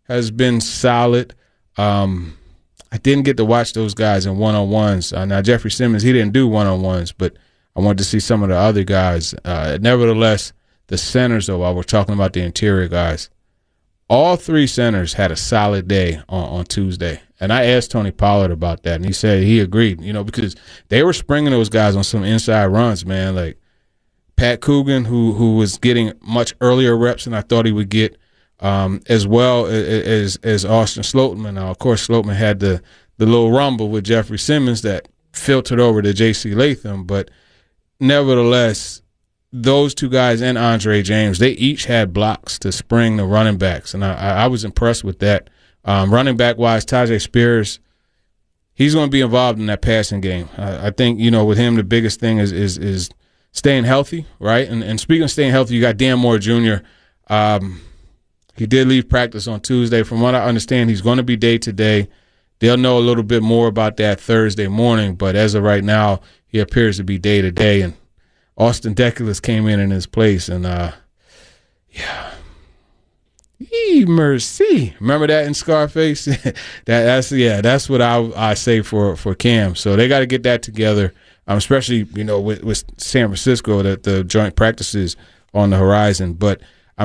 has been solid. I didn't get to watch those guys in one-on-ones. Now, Jeffrey Simmons, he didn't do one-on-ones, but I wanted to see some of the other guys. Nevertheless, the centers, though, while we're talking about the interior guys, all three centers had a solid day on Tuesday. And I asked Tony Pollard about that, and he said he agreed, because they were springing those guys on some inside runs, man. Like Pat Coogan, who was getting much earlier reps than I thought he would get, as well as Austin Sloatman. Now, of course, Sloatman had the little rumble with Jeffrey Simmons that filtered over to J.C. Latham. But nevertheless, those two guys and Andre James, they each had blocks to spring the running backs, and I was impressed with that. Running back-wise, Tyjae Spears, he's going to be involved in that passing game. I think, with him, the biggest thing is staying healthy, right? And speaking of staying healthy, you got Dan Moore Jr., he did leave practice on Tuesday. From what I understand, he's going to be day-to-day. They'll know a little bit more about that Thursday morning, but as of right now, he appears to be day-to-day. And Austin Deculus came in his place, and, mercy. Remember that in Scarface? That's what I say for Cam. So they got to get that together, especially, with San Francisco, that the joint practices on the horizon. But,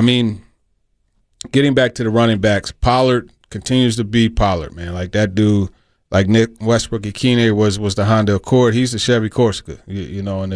getting back to the running backs, Pollard continues to be Pollard, man. Like that dude, like Nick Westbrook-Ikhine was the Honda Accord. He's the Chevy Corsica, And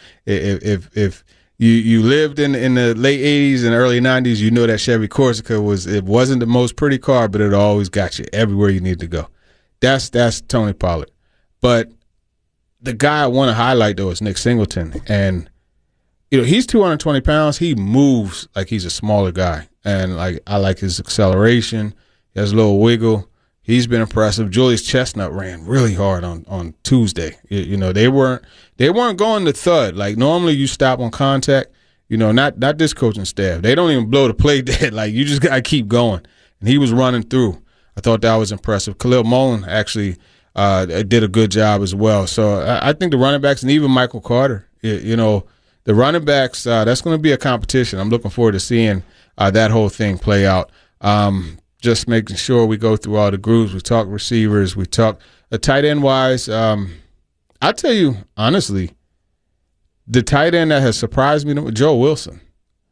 if you lived in the late '80s and early '90s, you know that Chevy Corsica wasn't the most pretty car, but it always got you everywhere you need to go. That's Tony Pollard. But the guy I want to highlight though is Nick Singleton, and he's 220 pounds. He moves like he's a smaller guy. And I like his acceleration. He has a little wiggle. He's been impressive. Julius Chestnut ran really hard on Tuesday. They weren't going to thud. Like normally you stop on contact. Not this coaching staff. They don't even blow the play dead. Like you just gotta keep going. And he was running through. I thought that was impressive. Khalil Mullen actually did a good job as well. So I think the running backs and even Michael Carter. The running backs. That's going to be a competition. I'm looking forward to seeing that whole thing play out. Just making sure we go through all the groups. We talk receivers. We talk tight end wise. I'll tell you honestly, the tight end that has surprised me, Joe Wilson.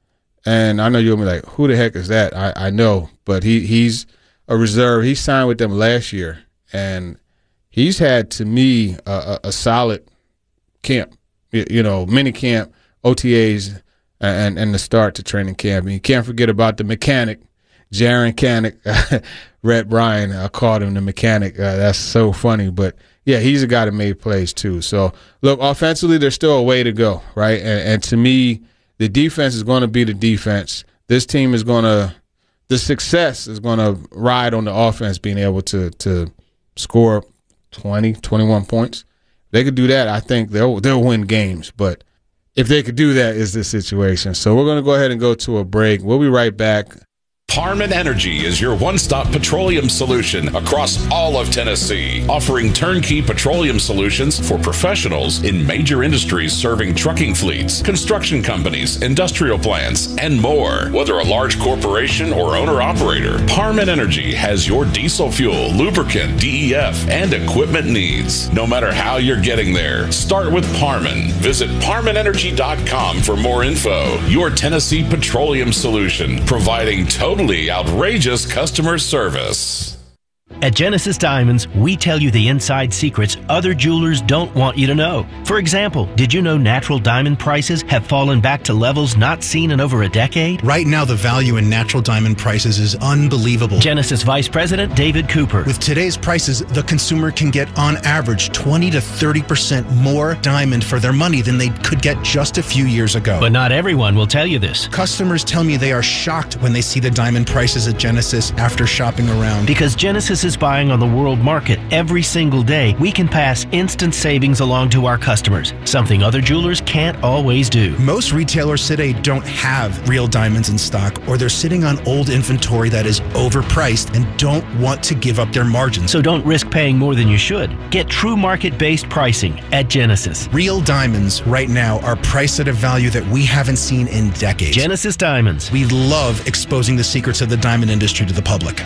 And I know you'll be like, who the heck is that? I know, but he's a reserve. He signed with them last year, and he's had to me a solid camp. Mini camp, OTAs. And the start to training camp. And you can't forget about the mechanic, Jaron Canick. Rhett Bryan called him the mechanic. That's so funny. But, yeah, he's a guy that made plays too. So, look, offensively, there's still a way to go, right? And to me, the defense is going to be the defense. This team is going to – the success is going to ride on the offense being able to score 20, 21 points. If they could do that, I think they'll win games. But if they could do that, is this situation. So we're going to go ahead and go to a break. We'll be right back. Parman Energy is your one-stop petroleum solution across all of Tennessee, offering turnkey petroleum solutions for professionals in major industries serving trucking fleets, construction companies, industrial plants, and more. Whether a large corporation or owner-operator, Parman Energy has your diesel fuel, lubricant, DEF, and equipment needs. No matter how you're getting there, start with Parman. Visit ParmanEnergy.com for more info. Your Tennessee petroleum solution, providing totally outrageous customer service. At Genesis Diamonds, we tell you the inside secrets other jewelers don't want you to know. For example, did you know natural diamond prices have fallen back to levels not seen in over a decade? Right now, the value in natural diamond prices is unbelievable. Genesis Vice President David Cooper. With today's prices, the consumer can get on average 20 to 30% more diamond for their money than they could get just a few years ago. But not everyone will tell you this. Customers tell me they are shocked when they see the diamond prices at Genesis after shopping around. Because Genesis is buying on the world market every single day, we can pass instant savings along to our customers, something other jewelers can't always do. Most retailers today don't have real diamonds in stock, or they're sitting on old inventory that is overpriced and don't want to give up their margins. So don't risk paying more than you should. Get true market-based pricing at Genesis. Real diamonds right now are priced at a value that we haven't seen in decades. Genesis Diamonds. We love exposing the secrets of the diamond industry to the public.